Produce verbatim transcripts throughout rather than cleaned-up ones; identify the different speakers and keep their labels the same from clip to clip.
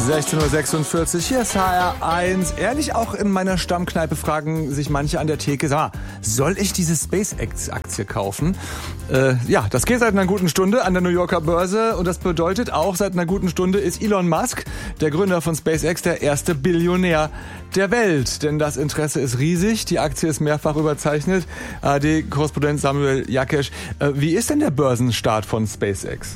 Speaker 1: sechzehn Uhr sechsundvierzig, hier ist H R eins. Ehrlich, auch in meiner Stammkneipe fragen sich manche an der Theke, sag mal, soll ich diese SpaceX-Aktie kaufen? Äh, ja, das geht seit einer guten Stunde an der New Yorker Börse und das bedeutet auch, seit einer guten Stunde ist Elon Musk, der Gründer von SpaceX, der erste Billionär der Welt. Denn das Interesse ist riesig, die Aktie ist mehrfach überzeichnet. A R D-Korrespondent Samuel Jakesch, äh, wie ist denn der Börsenstart von SpaceX?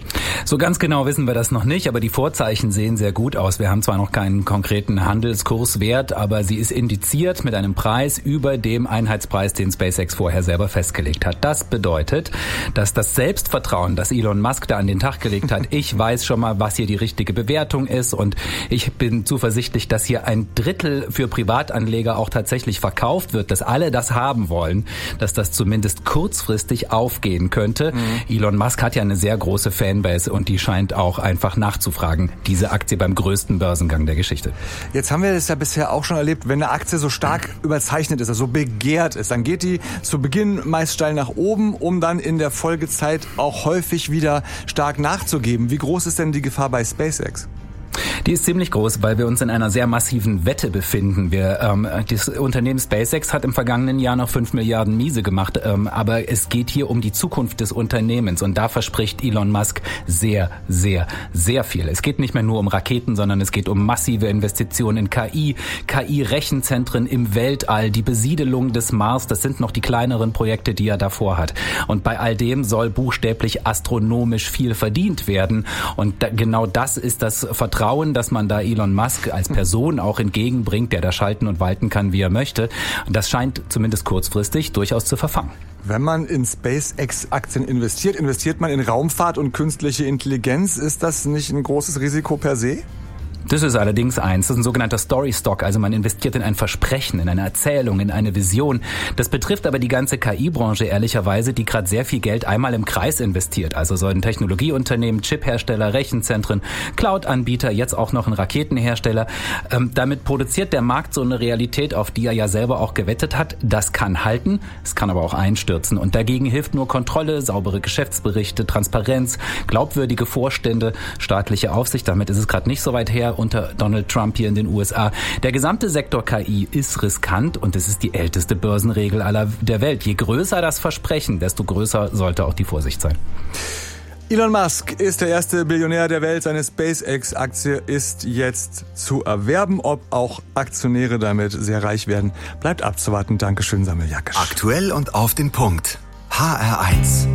Speaker 2: So ganz genau wissen wir das noch nicht, aber die Vorzeichen sehen sehr gut aus. Wir haben zwar noch keinen konkreten Handelskurswert, aber sie ist indiziert mit einem Preis über dem Einheitspreis, den SpaceX vorher selber festgelegt hat. Das bedeutet, dass das Selbstvertrauen, das Elon Musk da an den Tag gelegt hat, ich weiß schon mal, was hier die richtige Bewertung ist und ich bin zuversichtlich, dass hier ein Drittel für Privatanleger auch tatsächlich verkauft wird, dass alle das haben wollen, dass das zumindest kurzfristig aufgehen könnte. Mhm. Elon Musk hat ja eine sehr große Fanbase und die scheint auch einfach nachzufragen, diese Aktie beim größten Börsengang der Geschichte.
Speaker 1: Jetzt haben wir das ja bisher auch schon erlebt, wenn eine Aktie so stark überzeichnet ist, also so begehrt ist, dann geht die zu Beginn meist steil nach oben, um dann in der Folgezeit auch häufig wieder stark nachzugeben. Wie groß ist denn die Gefahr bei SpaceX?
Speaker 2: Die ist ziemlich groß, weil wir uns in einer sehr massiven Wette befinden. Wir, ähm, das Unternehmen SpaceX hat im vergangenen Jahr noch fünf Milliarden Miese gemacht, ähm, aber es geht hier um die Zukunft des Unternehmens und da verspricht Elon Musk sehr, sehr, sehr viel. Es geht nicht mehr nur um Raketen, sondern es geht um massive Investitionen in K I, K I-Rechenzentren im Weltall, die Besiedelung des Mars, das sind noch die kleineren Projekte, die er davor hat. Und bei all dem soll buchstäblich astronomisch viel verdient werden und da, genau das ist das Vertrauen, dass man da Elon Musk als Person auch entgegenbringt, der da schalten und walten kann, wie er möchte. Das scheint zumindest kurzfristig durchaus zu verfangen.
Speaker 1: Wenn man in SpaceX-Aktien investiert, investiert man in Raumfahrt und künstliche Intelligenz. Ist das nicht ein großes Risiko per se?
Speaker 2: Das ist allerdings eins. Das ist ein sogenannter Story Stock. Also man investiert in ein Versprechen, in eine Erzählung, in eine Vision. Das betrifft aber die ganze K I-Branche ehrlicherweise, die gerade sehr viel Geld einmal im Kreis investiert. Also so ein Technologieunternehmen, Chiphersteller, Rechenzentren, Cloud-Anbieter, jetzt auch noch ein Raketenhersteller. Ähm, damit produziert der Markt so eine Realität, auf die er ja selber auch gewettet hat. Das kann halten, es kann aber auch einstürzen. Und dagegen hilft nur Kontrolle, saubere Geschäftsberichte, Transparenz, glaubwürdige Vorstände, staatliche Aufsicht. Damit ist es gerade nicht so weit her unter Donald Trump hier in den U S A. Der gesamte Sektor K I ist riskant und es ist die älteste Börsenregel aller der Welt. Je größer das Versprechen, desto größer sollte auch die Vorsicht sein.
Speaker 1: Elon Musk ist der erste Billionär der Welt. Seine SpaceX-Aktie ist jetzt zu erwerben. Ob auch Aktionäre damit sehr reich werden, bleibt abzuwarten. Dankeschön, Samuel Jakesch.
Speaker 3: Aktuell und auf den Punkt. H R eins.